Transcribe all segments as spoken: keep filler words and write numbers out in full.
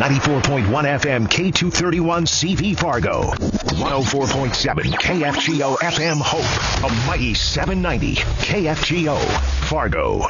ninety-four point one F M K two thirty-one C V Fargo. one oh four point seven K F G O F M Hope. A mighty seven ninety K F G O Fargo.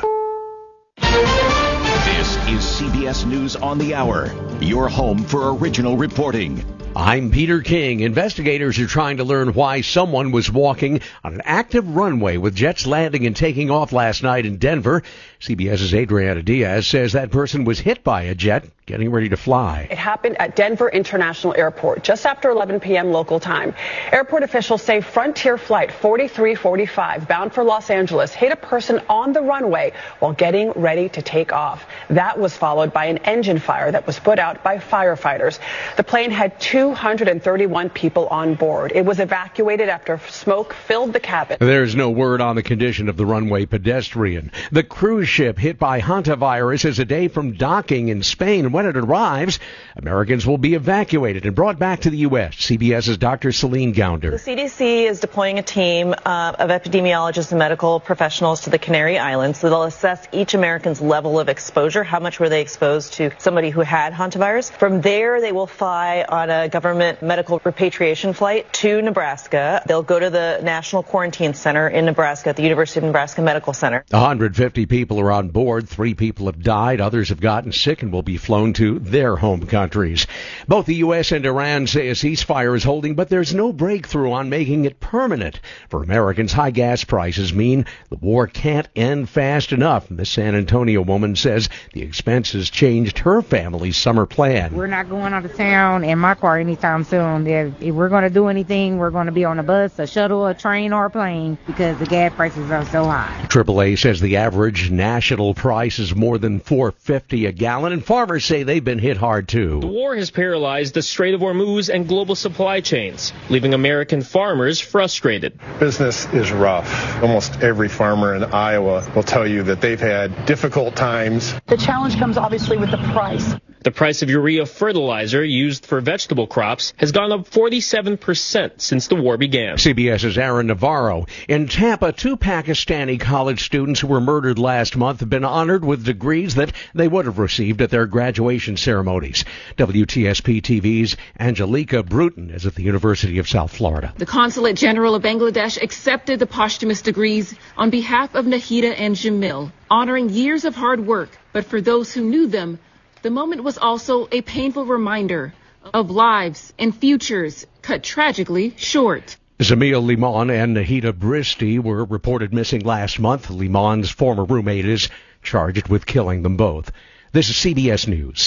This is C B S News on the Hour, your home for original reporting. I'm Peter King. Investigators are trying to learn why someone was walking on an active runway with jets landing and taking off last night in Denver. CBS's Adriana Diaz says that person was hit by a jet getting ready to fly. It happened at Denver International Airport just after eleven p.m. local time. Airport officials say Frontier Flight forty-three forty-five, bound for Los Angeles, hit a person on the runway while getting ready to take off. That was followed by an engine fire that was put out by firefighters. The plane had two hundred thirty-one people on board. It was evacuated after smoke filled the cabin. There's no word on the condition of the runway pedestrian. The cruise ship hit by hantavirus is a day from docking in Spain. When it arrives, Americans will be evacuated and brought back to the U S CBS's Doctor Celine Gounder. The C D C is deploying a team uh, of epidemiologists and medical professionals to the Canary Islands. So they'll assess each American's level of exposure. How much were they exposed to somebody who had hantavirus? From there, they will fly on a government medical repatriation flight to Nebraska. They'll go to the National Quarantine Center in Nebraska at the University of Nebraska Medical Center. one hundred fifty people are on board. Three people have died. Others have gotten sick and will be flown to their home countries. Both the U S and Iran say a ceasefire is holding, but there's no breakthrough on making it permanent. For Americans, high gas prices mean the war can't end fast enough. The San Antonio woman says the expenses changed her family's summer plan. We're not going out of town in my car anytime soon. If, if we're going to do anything, we're going to be on a bus, a shuttle, a train, or a plane because the gas prices are so high. triple A says the average national price is more than four dollars and fifty cents a gallon, and farmers say they've been hit hard too. The war has paralyzed the Strait of Hormuz and global supply chains, leaving American farmers frustrated. Business is rough. Almost every farmer in Iowa will tell you that they've had difficult times. The challenge comes obviously with the price. The price of urea fertilizer used for vegetable crops has gone up forty-seven percent since the war began. CBS's Aaron Navarro. In Tampa, two Pakistani college students who were murdered last month have been honored with degrees that they would have received at their graduation ceremonies. W T S P T V's Angelica Bruton is at the University of South Florida. The Consulate General of Bangladesh accepted the posthumous degrees on behalf of Nahida and Jamil, honoring years of hard work. But for those who knew them, the moment was also a painful reminder of lives and futures cut tragically short. Zamil Limon and Nahida Bristi were reported missing last month. Limon's former roommate is charged with killing them both. This is C B S News.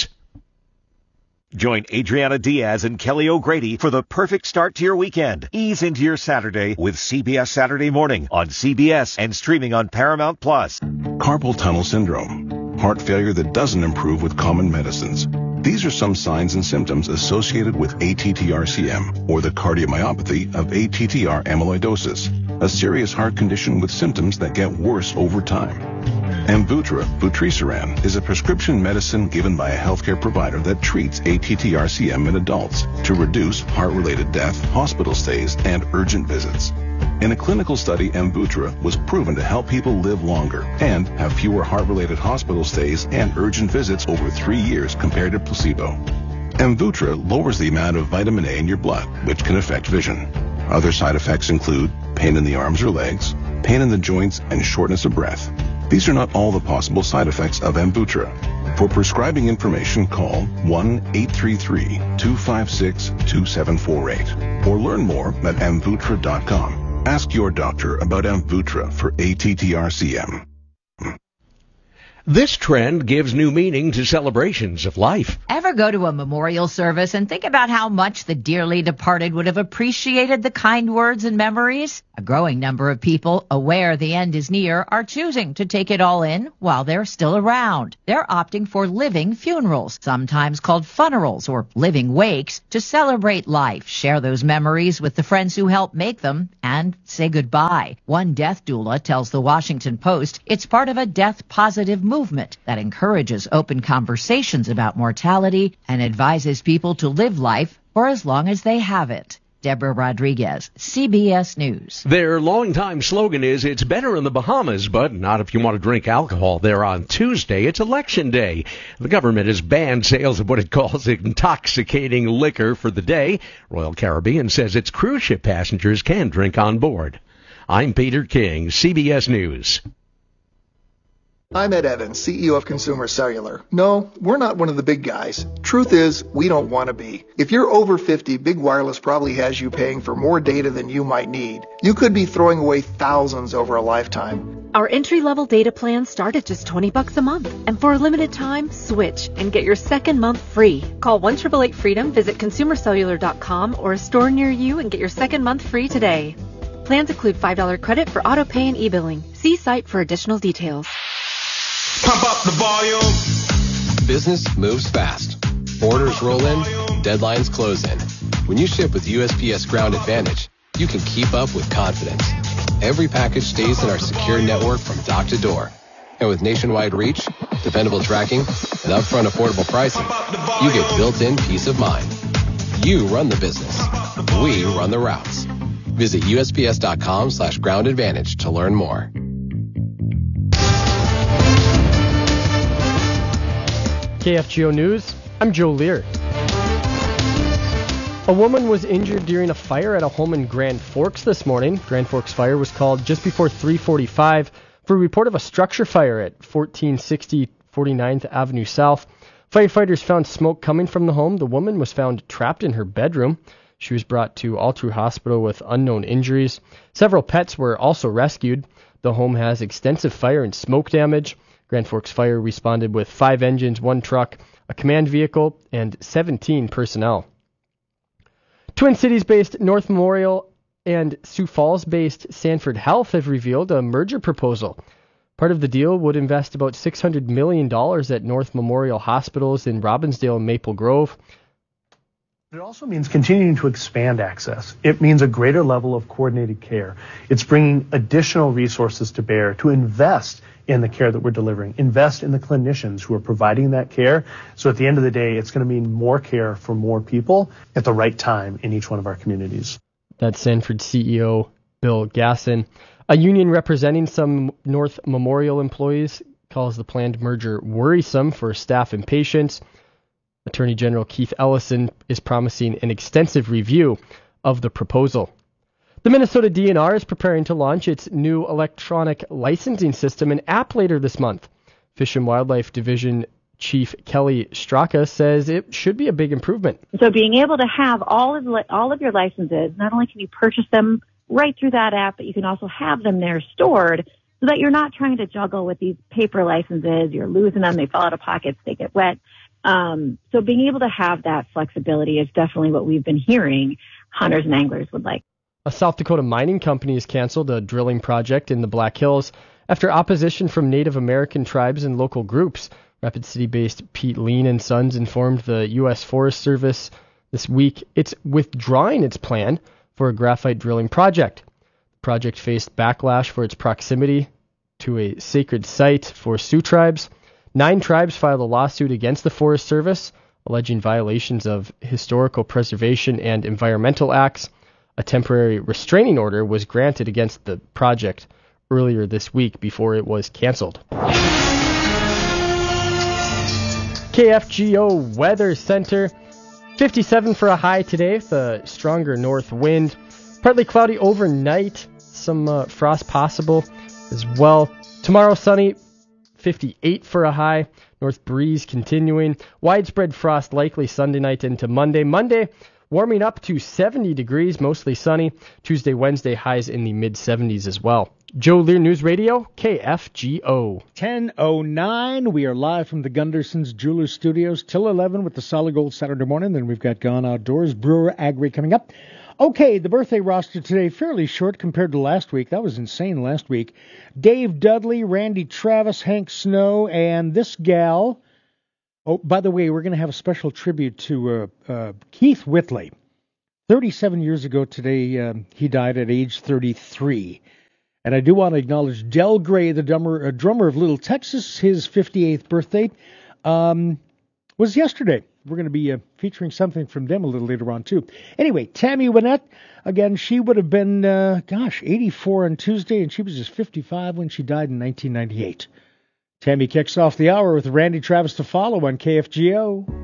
Join Adriana Diaz and Kelly O'Grady for the perfect start to your weekend. Ease into your Saturday with C B S Saturday Morning on C B S and streaming on Paramount Plus. Carpal tunnel syndrome, heart failure that doesn't improve with common medicines. These are some signs and symptoms associated with A T T R C M, or the cardiomyopathy of A T T R amyloidosis, a serious heart condition with symptoms that get worse over time. Amvuttra, vutrisiran, is a prescription medicine given by a healthcare provider that treats A T T R C M in adults to reduce heart-related death, hospital stays, and urgent visits. In a clinical study, Amvuttra was proven to help people live longer and have fewer heart-related hospital stays and urgent visits over three years compared to placebo. Amvuttra lowers the amount of vitamin A in your blood, which can affect vision. Other side effects include pain in the arms or legs, pain in the joints, and shortness of breath. These are not all the possible side effects of Amvuttra. For prescribing information, call one eight three three, two five six, two seven four eight or learn more at amvuttra dot com. Ask your doctor about Amvuttra for A T T R C M. This trend gives new meaning to celebrations of life. Ever go to a memorial service and think about how much the dearly departed would have appreciated the kind words and memories? A growing number of people, aware the end is near, are choosing to take it all in while they're still around. They're opting for living funerals, sometimes called funerals or living wakes, to celebrate life, share those memories with the friends who helped make them, and say goodbye. One death doula tells the Washington Post it's part of a death-positive movement that encourages open conversations about mortality and advises people to live life for as long as they have it. Deborah Rodriguez, C B S News. Their longtime slogan is, it's better in the Bahamas, but not if you want to drink alcohol there on Tuesday. It's Election Day. The government has banned sales of what it calls intoxicating liquor for the day. Royal Caribbean says its cruise ship passengers can drink on board. I'm Peter King, C B S News. I'm Ed Evans, C E O of Consumer Cellular. No, we're not one of the big guys. Truth is, we don't want to be. If you're over fifty, Big Wireless probably has you paying for more data than you might need. You could be throwing away thousands over a lifetime. Our entry-level data plans start at just twenty bucks a month. And for a limited time, switch and get your second month free. Call one eight eight eight freedom, visit consumer cellular dot com or a store near you and get your second month free today. Plans include five dollars credit for auto pay and e-billing. See site for additional details. Pump up the volume. Business moves fast. Orders roll in, deadlines close in. When you ship with U S P S Ground Advantage, you can keep up with confidence. Every package stays in our secure network from dock to door. And with nationwide reach, dependable tracking, and upfront affordable pricing, you get built-in peace of mind. You run the business. We run the routes. Visit U S P S dot com slash ground advantage to learn more. K F G O News, I'm Joe Lear. A woman was injured during a fire at a home in Grand Forks this morning. Grand Forks Fire was called just before three forty-five for a report of a structure fire at fourteen sixty forty-ninth Avenue South. Firefighters found smoke coming from the home. The woman was found trapped in her bedroom. She was brought to Altru Hospital with unknown injuries. Several pets were also rescued. The home has extensive fire and smoke damage. Grand Forks Fire responded with five engines, one truck, a command vehicle, and seventeen personnel. Twin Cities-based North Memorial and Sioux Falls-based Sanford Health have revealed a merger proposal. Part of the deal would invest about six hundred million dollars at North Memorial Hospitals in Robbinsdale and Maple Grove. It also means continuing to expand access. It means a greater level of coordinated care. It's bringing additional resources to bear to invest in the care that we're delivering, invest in the clinicians who are providing that care. So at the end of the day, it's going to mean more care for more people at the right time in each one of our communities. That's Sanford C E O Bill Gasson. A union representing some North Memorial employees calls the planned merger worrisome for staff and patients. Attorney General Keith Ellison is promising an extensive review of the proposal. The Minnesota D N R is preparing to launch its new electronic licensing system and app later this month. Fish and Wildlife Division Chief Kelly Straka says it should be a big improvement. So being able to have all of li- all of your licenses, not only can you purchase them right through that app, but you can also have them there stored so that you're not trying to juggle with these paper licenses. You're losing them. They fall out of pockets. They get wet. Um, so being able to have that flexibility is definitely what we've been hearing hunters and anglers would like. A South Dakota mining company has canceled a drilling project in the Black Hills after opposition from Native American tribes and local groups. Rapid City-based Pete Lean and Sons informed the U S Forest Service this week it's withdrawing its plan for a graphite drilling project. The project faced backlash for its proximity to a sacred site for Sioux tribes. Nine tribes filed a lawsuit against the Forest Service, alleging violations of historical preservation and environmental acts. A temporary restraining order was granted against the project earlier this week before it was canceled. K F G O Weather Center. fifty-seven for a high today with a stronger north wind. Partly cloudy overnight. Some uh, frost possible as well. Tomorrow sunny. fifty-eight for a high. North breeze continuing. Widespread frost likely Sunday night into Monday. Monday warming up to seventy degrees, mostly sunny. Tuesday, Wednesday, highs in the mid-seventies as well. Joe Lear News Radio, K F G O. ten oh nine. We are live from the Gunderson's Jewelers Studios till eleven with the Solid Gold Saturday morning. Then we've got Gone Outdoors, Brewer Agri coming up. Okay, the birthday roster today fairly short compared to last week. That was insane last week. Dave Dudley, Randy Travis, Hank Snow, and this gal. Oh, by the way, we're going to have a special tribute to uh, uh, Keith Whitley. thirty-seven years ago today, uh, he died at age thirty-three. And I do want to acknowledge Del Gray, the drummer, uh, drummer of Little Texas. His fifty-eighth birthday um, was yesterday. we're going to be uh, featuring something from them a little later on, too. Anyway, Tammy Wynette, again, she would have been, uh, gosh, eighty-four on Tuesday, and she was just fifty-five when she died in nineteen ninety-eight. Tammy kicks off the hour with Randy Travis to follow on K F G O.